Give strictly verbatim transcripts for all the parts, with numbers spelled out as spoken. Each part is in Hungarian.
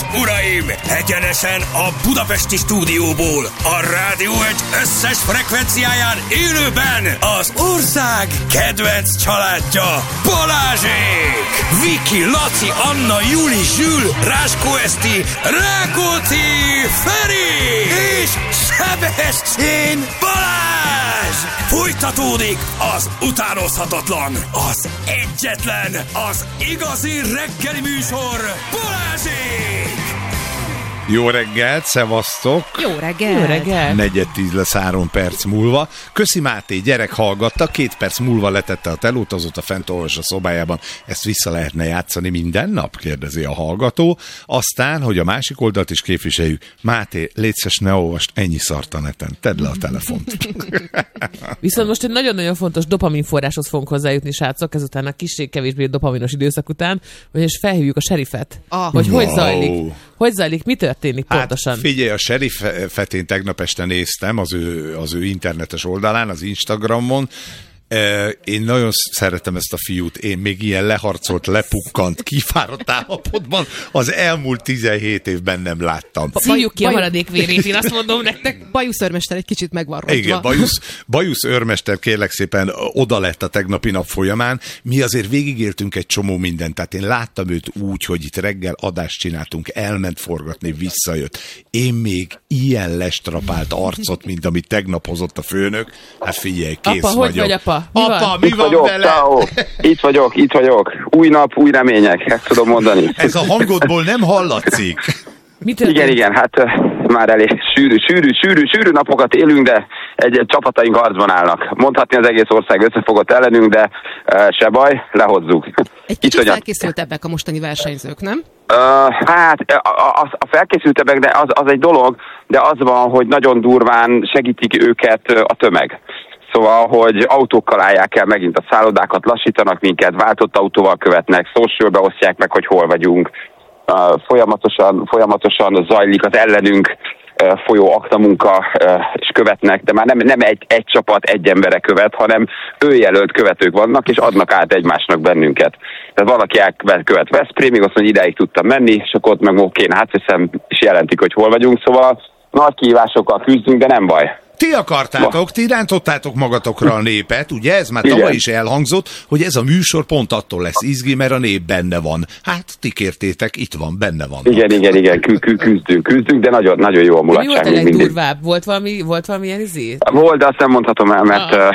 uraim! Egyenesen a budapesti stúdióból, a Rádió egy összes frekvenciáján élőben az ország kedvenc családja, Balázsék! Viki, Laci, Anna, Juli, Zsül, Ráskó Eszti, Rákóczi, Feri és Sebestyén Balázs! Folytatódik az utánozhatatlan, az egyetlen, az igazi reggeli műsor, Balázsék! Jó reggelt, szevasztok! Jó reggelt! Jó reggelt! Negyed tíz lesz három perc múlva. Köszi Máté, gyerek hallgatta, két perc múlva letette a telót, azóta fent olvas a szobájában. Ezt vissza lehetne játszani minden nap? Kérdezi a hallgató. Aztán, hogy a másik oldalt is képviseljük. Máté, légy szíves, ne olvast ennyi szart a neten. Tedd le a telefont. Viszont most egy nagyon-nagyon fontos dopaminforráshoz fogunk hozzájutni, srácok, ezután a kissé-kevésbé dopaminos időszak után, és felhívjuk a serifet, Ah. hogy hogy Wow. zajlik. Hogy zajlik, mi történik Hát pontosan? figyelj, a Sheriffet én tegnap este néztem az ő, az ő internetes oldalán, az Instagramon. Én nagyon szeretem ezt a fiút, én még ilyen leharcolt, lepukkant, kifáradt állapotban az elmúlt tizenhét évben nem láttam. Szívjuk ki a Baj- maradék vérét, én azt mondom nektek. Bajusz őrmester egy kicsit meg van rontva. Igen, Bajusz, Bajusz őrmester kérlek szépen oda lett a tegnapi nap folyamán. Mi azért végigéltünk egy csomó mindent, tehát én láttam őt úgy, hogy itt reggel adást csináltunk, elment forgatni, visszajött. Én még ilyen lestrapált arcot, mint amit tegnap hozott a főnök. Hát figyelj, kész Apa, hogy vagyok. vagy, apa? Mi Apa, van? mi Itt van vagyok, vele? ciao. Itt vagyok, itt vagyok. Új nap, új remények, ezt tudom mondani. Ez a hangodból nem hallatszik. Mi történik? Igen, igen, hát uh, már elég sűrű, sűrű, sűrű, sűrű napokat élünk, de egy, egy csapataink harcban állnak. Mondhatni az egész ország összefogott ellenünk, de uh, se baj, lehozzuk. Egy kicsit Iszonyat. felkészültebbek a mostani versenyzők, nem? Uh, hát a, a, a felkészültebbek, de az, az egy dolog, de az van, hogy nagyon durván segítik őket a tömeg. Szóval, hogy autókkal állják el megint a szállodákat, lassítanak minket, váltott autóval követnek, socialbe osztják meg, hogy hol vagyunk. Uh, folyamatosan, folyamatosan zajlik az ellenünk uh, folyó aktamunka, uh, és követnek, de már nem, nem egy, egy csapat, egy embere követ, hanem őjelölt követők vannak, és adnak át egymásnak bennünket. Tehát valaki követ Veszprémig, azt mondja, ideig tudtam menni, és akkor ott meg oké, hát hiszem, és jelentik, hogy hol vagyunk, szóval nagy kihívásokkal küzdünk, de nem baj. Ti akartátok, ti rántottátok magatokra a népet, ugye? Ez már Igen. tavaly is elhangzott, hogy ez a műsor pont attól lesz izgi, mert a nép benne van. Hát ti kértétek, itt van, benne van. Igen, igen, igen, kü- kü- küzdünk, küzdünk, de nagyon, nagyon jó a Mi volt mulatság a még mindig. legdurvább? Volt valami, volt valami ilyen izé? Volt, de azt nem mondhatom el, mert... Ah,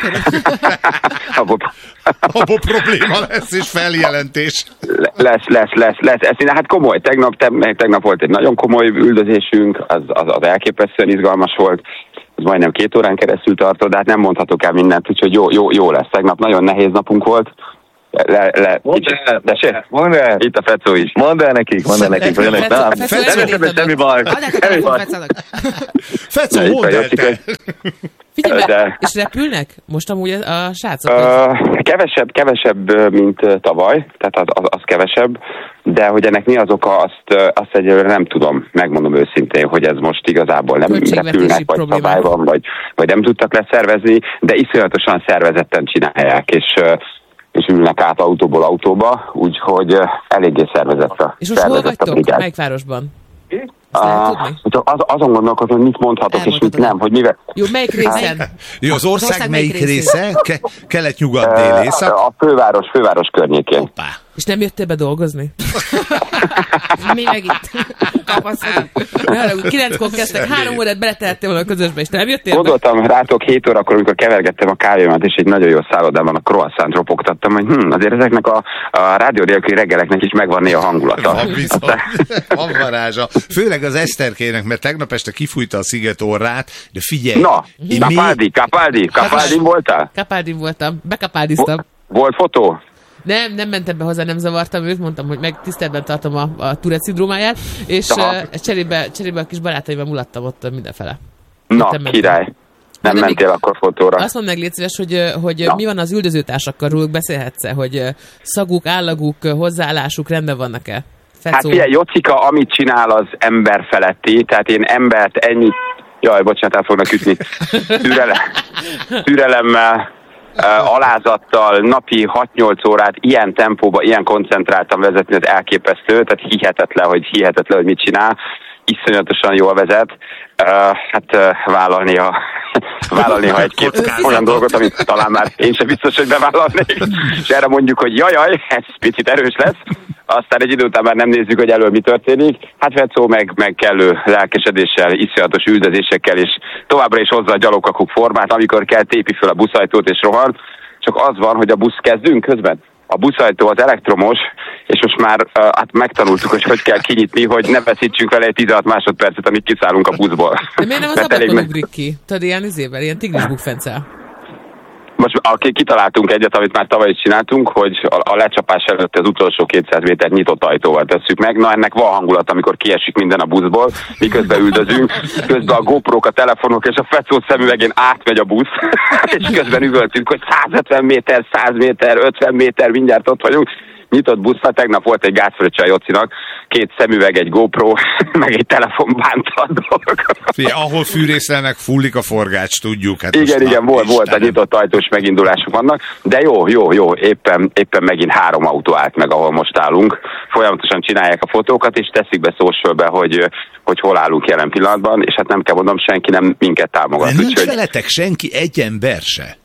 Uh, abból, Abba probléma lesz, és feljelentés. lesz, lesz, lesz, lesz. Ez, hát komoly, tegnap, te- tegnap volt egy nagyon komoly üldözésünk, az, az, az elképesztően izgalmas volt. Ez majdnem két órán keresztül tartott, de hát nem mondhatok el mindent, úgyhogy jó, jó, jó lesz. Tegnap nagyon nehéz napunk volt. Le, le, de se, Mondd el, itt a Fecó is. mondd el nekik, mondd el nekik, hogy ennek nem. Fecó, Nem Fecó, értem, semmi baj. Adják a Semmi telefon baj. Fecának. Fecó, Ne, itt mondd el vagyok, te. Figyelj be, De- és repülnek? Most amúgy a srácok? Uh, kevesebb, kevesebb, mint uh, tavaly, tehát az, az, az kevesebb, de hogy ennek mi az oka, azt, uh, azt egyelőre nem tudom, megmondom őszintén, hogy ez most igazából nem Költségvetési repülnek, vagy problémák. szabály van, vagy, vagy nem tudtak leszervezni, de iszonyatosan szervezetten csinálják, és, uh, és ülnek át autóból autóba, úgyhogy uh, eléggé szervezett a És most hol szervezett a vagytok? brigád. Melyik városban? Azt lehet Uh, tudni? csak az, azon gondolkozom, hogy mit mondhatok, és mit Elmondhatod. nem, hogy mivel... Jó, melyik részen? Jó, az ország, ország melyik melyik része? Ke- kelet-nyugat, dél, észak? Uh, a főváros, főváros környékén. Hoppá. És nem jöttél be dolgozni? Mi meg itt kapaszkodunk. Kilenckor kezdtek, három órát beletehettél volna a közösbe, és te nem jöttél be? Gondoltam rátok hét órakor, amikor kevergettem a kávémat, és egy nagyon jó szállodában a croissant ropogtattam, hogy hm, azért ezeknek a, a rádió nélküli reggeleknek is megvan néha hangulata. Van bizony. Van varázsa. Főleg az Eszterkének, mert tegnap este kifújta a sziget orrát, de figyelj. Na, én Capaldi, Capaldi, Capaldin voltál? Kapáldin voltam, bekapáldiztam. Volt fotó? Nem, nem mentem be hozzá, nem zavartam őt, mondtam, hogy meg tiszteletben tartom a, a Tourette szindrómáját, és Aha. uh, cserébe, cserébe a kis barátaimmal mulattam ott mindenfele. Na, Mentem, mentem. király. Nem de még- mentél akkor fotóra. Azt mondd meg, légy szíves, hogy, ö, hogy ö, Na. mi van az üldözőtársakkal, róluk beszélhetsz-e, hogy ö, szaguk, állaguk, ö, hozzáállásuk rendben vannak-e? Hát Fecó. figyelj, Jocika, amit csinál, az ember feletti, tehát én embert ennyi... Jaj, bocsánat, el fognak ütni. Türele... Türelemmel alázattal napi hat-nyolc órát ilyen tempóba, ilyen koncentráltan vezetni, az elképesztő, tehát hihetetlen, hogy hihetetlen, hogy mit csinál. Iszonyatosan jól vezet. Uh, hát uh, vállalni a vállalni, ha egy-két olyan dolgot, amit talán már én sem biztos, hogy bevállalnék. És erre mondjuk, hogy jajaj, ez picit erős lesz. Aztán egy idő után már nem nézzük, hogy elől mi történik. Hát Vecó meg, meg kellő lelkesedéssel, iszonyatos üldözésekkel, és továbbra is hozza a gyalogkakuk formát, amikor kell tépi föl a buszajtót és rohan. Csak az van, hogy a busz kezdünk közben. A buszajtó az elektromos, és most már uh, hát megtanultuk, hogy hogy kell kinyitni, hogy ne veszítsünk vele egy tizenhat másodpercet, amíg kiszállunk a buszból. De miért nem az ablakon ugrik ki? Tudod, ilyen izével, ilyen tigris bukfencel. Most aki kitaláltunk egyet, amit már tavaly is csináltunk, hogy a, a lecsapás előtt az utolsó kétszáz méter nyitott ajtóval tesszük meg. Na ennek van hangulat, amikor kiesik minden a buszból, miközben üldözünk, közben a GoPro-k, a telefonok és a fecó szemüvegén átmegy a busz, és közben üvöltünk, hogy százötven méter, száz méter, ötven méter, mindjárt ott vagyunk. Nyitott buszra, tegnap volt egy gátfröccse a Jocinak, két szemüveg, egy GoPro, meg egy telefon bánta a dolgokat. Figyelj, ahol fűrészelnek, fullik a forgács, tudjuk. Hát igen, igen, volt, volt egy nyitott ajtós megindulások vannak, de jó, jó, jó, éppen, éppen megint három autó állt meg, ahol most állunk. Folyamatosan csinálják a fotókat, és teszik be socialbe, hogy, hogy hol állunk jelen pillanatban, és hát nem kell mondom, senki nem minket támogat. De nincs úgyhogy... veletek senki, egy ember se?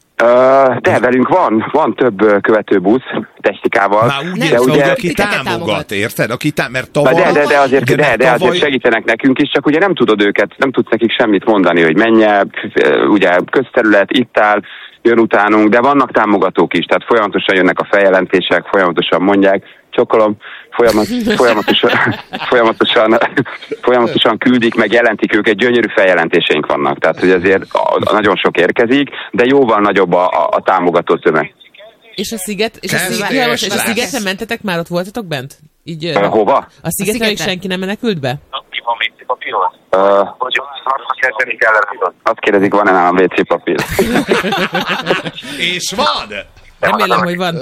Uh, de velünk van, van több követőbusz technikával. Már úgy de értem, ugye... hogy aki támogat, támogat, érted? Aki tá... mert tavaly... De, de, de, azért, de, de, de tavaly... azért segítenek nekünk is, csak ugye nem tudod őket, nem tudsz nekik semmit mondani, hogy menje, ugye közterület, itt áll, jön utánunk, de vannak támogatók is, tehát folyamatosan jönnek a feljelentések, folyamatosan mondják, csokolom, folyamat, folyamatosan, folyamatosan, folyamatosan küldik, meg jelentik őket, gyönyörű feljelentéseink vannak, tehát hogy azért a, a nagyon sok érkezik, de jóval nagyobb a, a, a támogató tömeg. És a sziget, és a, sziget, ja, most, és a szigetre mentetek már, ott voltatok bent? Így, uh, hova? A szigetre még senki nem menekült be? Mi van vé cé papírhoz? Uh, hogy azt kezdeni kellene. Azt kérdezik, van-e nálam vé cé papír? És van! Remélem, hogy van.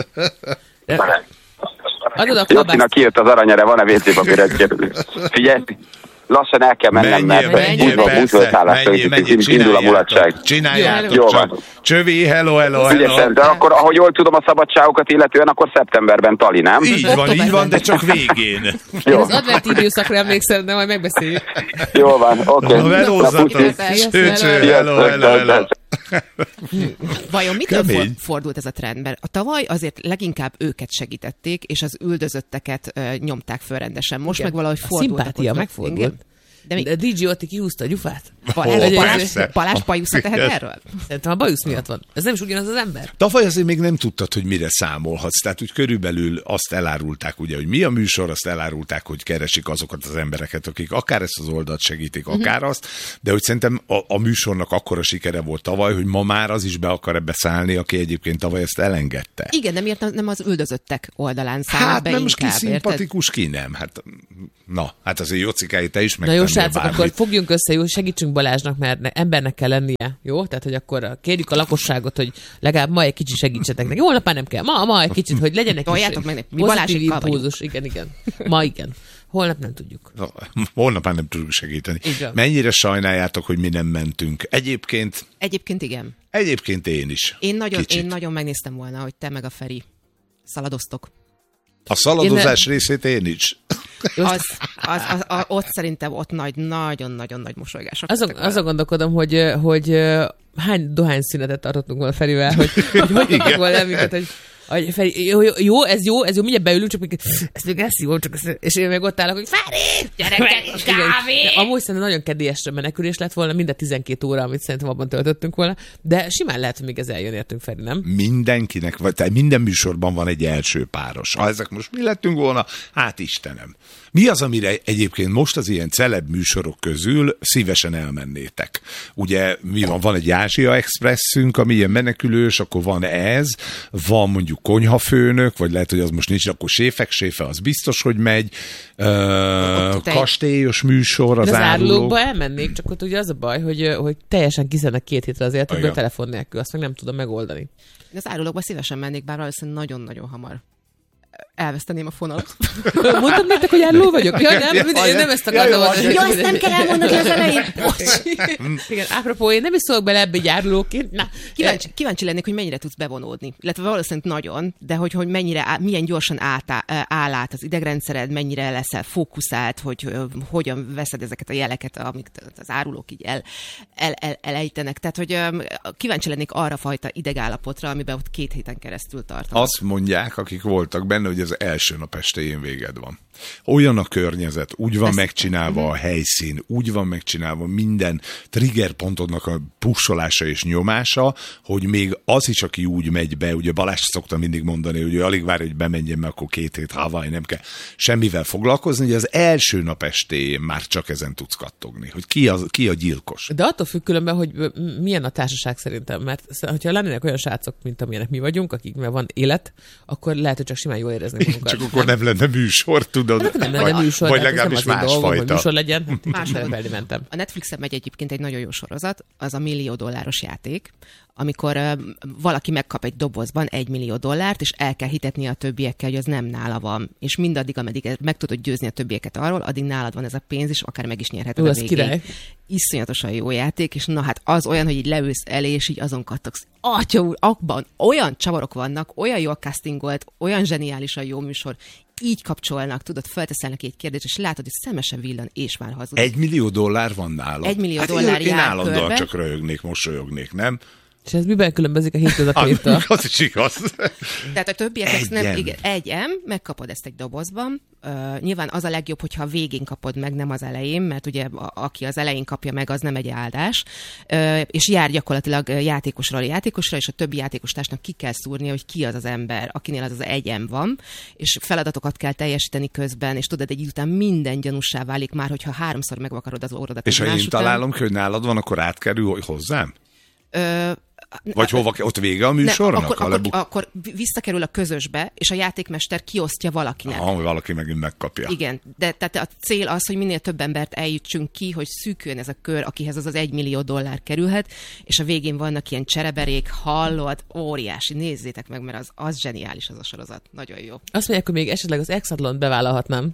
Adod a Jocinak kijött az aranyere, van-e vé cé papír? Figyelj! Lassan el kell mennem, menjél, mert buszból indul a mulatság. Csináljátok. Jó csak. van. Csövi, hello, hello, hello. Ugye, de akkor, ahogy jól tudom a szabadságokat illetően, akkor szeptemberben Tali, nem? Így van, így van, de csak végén. Én az adventi időszakra emlékszem, de majd megbeszéljük. Jó van, oké. Okay. Velózzatok. Hello, hello, hello. Vajon mitől fordult ez a trend? Mert a tavaly azért leginkább őket segítették, és az üldözötteket uh, nyomták föl rendesen. Most igen. Meg valahogy fordult. A szimpátia megfordult. Igen. De, még... de dé dzsé Otti kihúzta a gyufát. Balázs bajusza tehet erről? Szerintem a bajusz miatt van. Ez nem is ugyanaz az ember. Tavaly azért még nem tudtad, hogy mire számolhatsz. Tehát úgy körülbelül azt elárulták, ugye, hogy mi a műsor, azt elárulták, hogy keresik azokat az embereket, akik akár ezt az oldalt segítik, akár uh-huh. azt, de hogy szerintem a, a műsornak akkora sikere volt tavaly, hogy ma már az is be akar ebbe szállni, aki egyébként tavaly ezt elengedte. Igen, de miért nem az üldözöttek oldalán száll hát, be nem inkább, most ki szimpatikus, ki nem. Hát, na, hát azért Jocikáé, te is megtennél srácok, akkor fogjunk össze, jó, segítsünk Balázsnak, mert embernek kell lennie, jó? Tehát, hogy akkor kérjük a lakosságot, hogy legalább ma egy kicsit segítsetek neki. Holnap már nem kell, ma, ma egy kicsit, hogy legyenek meg, mi pozitív impulzus. Igen, igen. Ma igen. Holnap nem tudjuk. No, holnap már nem tudjuk segíteni. Mennyire sajnáljátok, hogy mi nem mentünk? Egyébként... Egyébként igen. Egyébként én is. Én nagyon, én nagyon megnéztem volna, hogy te meg a Feri szaladoztok. A szaladozás én részét én is. Az, az, az, az, ott szerintem ott nagy, nagyon-nagyon nagy mosolygások. Azon, azon gondolkodom, hogy, hogy hány dohányszünetet tartottunk volna Ferivel, hogy hogy, hogy tudtuk volna minket, hogy Feri, jó, jó, jó, ez jó, ez jó, mindjárt beülünk, csak még, ezt még elszívom, csak ezt, és én meg ott állok, hogy Feri, gyerekek, kávé! Amúgy szerintem nagyon kedélyesre menekülés lett volna, mind a tizenkét óra, amit szerintem abban töltöttünk volna, de simán lehet, hogy még ez eljön értünk, Feri, nem? Mindenkinek, vagy tehát minden műsorban van egy első páros. Ha ezek most mi lettünk volna, hát Istenem. Mi az, amire egyébként most az ilyen celeb műsorok közül szívesen elmennétek? Ugye mi van? Van egy Ázsia Expresszünk, ami ilyen menekülős, akkor van ez, van mondjuk konyhafőnök, vagy lehet, hogy az most nincs, akkor séfek, séfe, az biztos, hogy megy. Uh, kastélyos műsor, az, az árulók. árulókba elmennék, csak ott ugye az a baj, hogy, hogy teljesen kiszednek két hétre az életükből telefon nélkül, azt meg nem tudom megoldani. De az árulókba szívesen mennék, bár valószínűleg nagyon-nagyon hamar elveszteném a fonalat. Mondtam nektek, hogy járló vagyok? Ja, nem, ja, én nem ezt akartam mondani. Ja, ezt nem kell elmondani az elején. Igen, apropó, én nem is szólok bele ebbe járlóként. Na, kíváncsi, kíváncsi lennék, hogy mennyire tudsz bevonódni. Illetve valószínűleg nagyon, de hogy, hogy mennyire, milyen gyorsan át, áll át az idegrendszered, mennyire leszel fókuszált, hogy hogyan veszed ezeket a jeleket, amik az árulók így el, el, el, elejtenek. Tehát, hogy kíváncsi lennék arra fajta idegállapotra, amiben ott két héten keresztül tartanak. Azt mondják, akik voltak benne, hogy az első nap estéjén véged van. Olyan a környezet, úgy van Ezt... megcsinálva a helyszín, úgy van megcsinálva minden triggerpontodnak a pussolása és nyomása, hogy még az is, aki úgy megy be, ugye Balázs szokta mindig mondani, hogy ő alig várja, hogy bemenjen, mert akkor két hét Hawaii, nem kell semmivel foglalkozni, hogy az első nap estéjén már csak ezen tudsz kattogni, hogy ki a, ki a gyilkos. De attól függ különben, hogy milyen a társaság szerintem, mert hogyha lennének olyan srácok, mint amilyenek mi vagyunk, akiknek van élet, akkor lehet, hogy csak simán jól érezni magunkat. Csak akkor nem lenne műsor, tudod? Hát nem lenne műsor, vagy legalábbis másfajta. Műsor legyen, másfajta mentem. A Netflixen megy egyébként egy nagyon jó sorozat, az a millió dolláros játék, amikor uh, valaki megkap egy dobozban egy millió dollárt, és el kell hitetni a többiekkel, hogy az nem nála van. És mindaddig, ameddig meg tudod győzni a többieket arról, addig nálad van ez a pénz, és akár meg is nyerheted a végén. Iszonyatosan jó játék, és na hát az olyan, hogy így leülsz elé, és így azon kattogsz. Atya úr, abban olyan csavarok vannak, olyan jó castingolt, olyan zseniálisan jó műsor, így kapcsolnak, tudod, felteszel neki egy kérdést, és látod, hogy szemesen villan, és már hazudik. Egy millió dollár van nálad? Egy millió hát dollár én, jár én állandóan körbe. csak röhögnék, mosolyognék, nem? És ez miben különbözik a hétköznapjaitól? Az is igaz. Tehát a többieknek nem, igen, egy M, megkapod ezt egy dobozban. Uh, nyilván az a legjobb, hogyha a végén kapod meg, nem az elején, mert ugye a, aki az elején kapja meg, az nem egy áldás. Uh, és jár gyakorlatilag játékosról játékosra, és a többi játékostársnak ki kell szúrnia, hogy ki az az ember, akinél az az egy M van, és feladatokat kell teljesíteni közben, és tudod, egy idő után minden gyanússá válik már, hogyha háromszor megvakarod az órodat. És ha én után. találom, hogy nálad van, akkor átkerül hozzám? Uh, Vagy hova, ott vége a műsornak? Ne, akkor, akkor, akkor visszakerül a közösbe, és a játékmester kiosztja valakinek. Ha, valaki megint megkapja. Igen, de tehát a cél az, hogy minél több embert eljutsunk ki, hogy szűküljön ez a kör, akihez az az egy millió dollár kerülhet, és a végén vannak ilyen csereberék, hallod, óriási, nézzétek meg, mert az, az zseniális az a sorozat. Nagyon jó. Azt mondják, hogy még esetleg az Exatlont bevállalhatnám.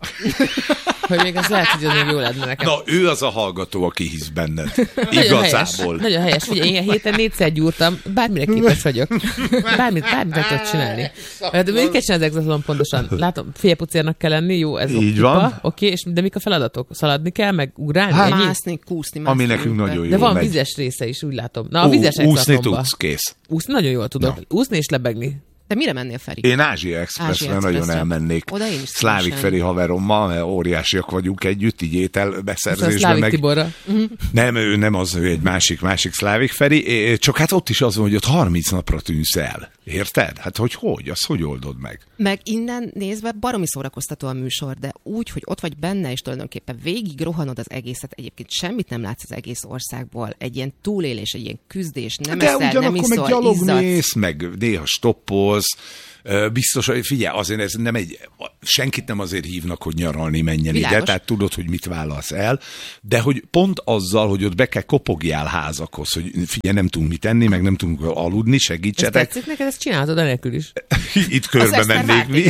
Hogy még ez lehet, hogy az még jó lenne nekem. Na, ő az a hallgató, aki hisz benned. Nagyon Igazából. Helyes, nagyon helyes. Figyelj, én héten négyszer gyúrtam, bármire képes vagyok. Bármit, bármit meg tudok csinálni. De mit kell csinálni az Exatlon pontosan? Látom, félpucérnak kell lenni, jó, ez így van. Oké, és de mik a feladatok? Szaladni kell, meg ugrálni? Hát, mászni, kúszni, mászni. Ami nekünk nagyon jó De van megy. vizes része is, úgy látom. Na, a vizes Exatlonba. Úszni tudsz, kész. Úszni nagyon jól tudok. No. Úszni és lebegni. De mire mennél, Feri? Én Ázsia Expressre nagyon elmennék. Oda én is Szlávik Feri haverommal, mert óriásiak vagyunk együtt, így ételbeszerzésben. Szlávik meg... Tiborra. Nem, ő nem az, ő egy másik, másik Szlávik Feri, csak hát ott is az van, hogy ott harminc napra tűnsz el. Érted? Hát hogy hogy? Azt hogy oldod meg? Meg innen nézve baromi szórakoztató a műsor, de úgy, hogy ott vagy benne, és tulajdonképpen végig rohanod az egészet, egyébként semmit nem látsz az egész országból. Egy ilyen túlélés, egy ilyen küzdés, nem de eszel, nem iszol, meg gyalog izzadsz. mész, meg néha stoppolsz. Biztos, hogy figyelj, azért ez nem egy, senkit nem azért hívnak, hogy nyaralni menjen Világos. ide, tehát tudod, hogy mit válasz el, de hogy pont azzal, hogy ott be kell kopogjál házakhoz, hogy figyelj, nem tudunk mit enni, meg nem tudunk aludni, segítsetek. Ez tetszik neked, ezt csinálhatod enélkül is. Itt körbe mennék mi.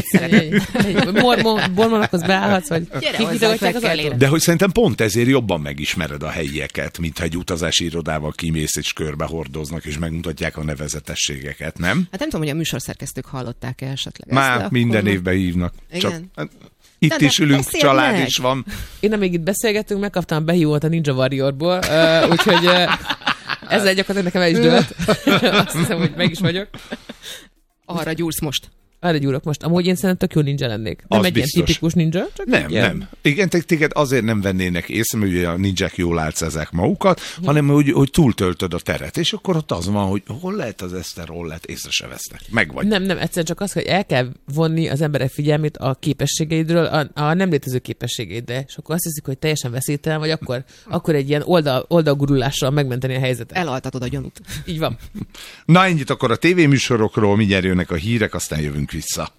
Bormonokhoz beállhatsz, vagy kikitagatják az ajtót. De hogy szerintem pont ezért jobban megismered a helyieket, mintha egy utazási irodával kimész és körbe hordoznak, és megmutatják a nevezetességeket, nem? Hát nem tudom, hogy a műsorszerkesztők hallották el esetleg Már ezt, minden akkor... évben hívnak. Igen. Csak, hát, itt de is ülünk, család meg. is van. Én nem még itt beszélgettünk, megkaptam a behívót a Ninja Warriorból, uh, úgyhogy uh, ezzel gyakorlatilag nekem el is dőlt. Azt hiszem, hogy meg is vagyok. Arra gyúrsz most. Arra gyúrok most. Amúgy én szerintem tök jó ninja lennék. Nem az egy biztos. ilyen tipikus ninja, csak Nem, ilyen. nem. Igen, téged azért nem vennének észre, mert ugye a ninják jól álcázák magukat, hm. hanem hogy, hogy túltöltöd a teret, és akkor ott az van, hogy hol lehet az Eszter, hol lehet, észre se vesznek. Meg vagy. Nem, nem, egyszerűen csak az, hogy el kell vonni az emberek figyelmét a képességeidről, a, a nem létező képességeidre, és akkor azt hiszik, hogy teljesen veszélytelen, vagy akkor, akkor egy ilyen oldal, oldalgurulással megmenteni a helyzetet. Elaltatod a gyanút. Így van. Na ennyit akkor a tévéműsorokról, mindjárt jönnek a hírek, aztán jövünk vissza.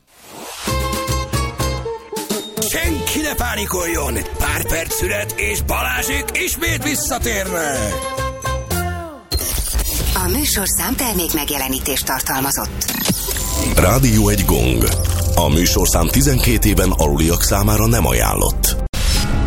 Senki ne pánikoljon! Pár perc szület, és Balázsék ismét visszatérnek! A műsorszám termék megjelenítést tartalmazott. Rádió egy gong. A műsorszám tizenkét éven aluliak számára nem ajánlott.